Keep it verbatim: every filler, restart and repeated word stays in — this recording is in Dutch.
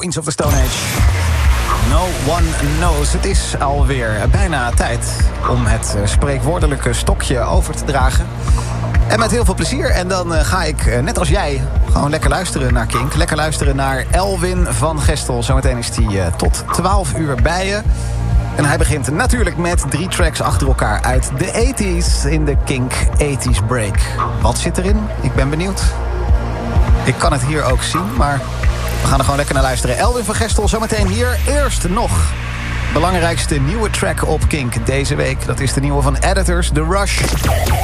Queens of the Stone Age. No one knows. Het is alweer bijna tijd om het spreekwoordelijke stokje over te dragen. En met heel veel plezier. En dan ga ik, net als jij, gewoon lekker luisteren naar Kink. Lekker luisteren naar Elwin van Gestel. Zometeen is hij tot twaalf uur bij je. En hij begint natuurlijk met drie tracks achter elkaar uit de tachtiger in de Kink tachtiger Break. Wat zit erin? Ik ben benieuwd. Ik kan het hier ook zien, maar we gaan er gewoon lekker naar luisteren. Elwin van Gestel, zometeen hier. Eerst nog belangrijkste nieuwe track op Kink deze week. Dat is de nieuwe van Editors, The Rush.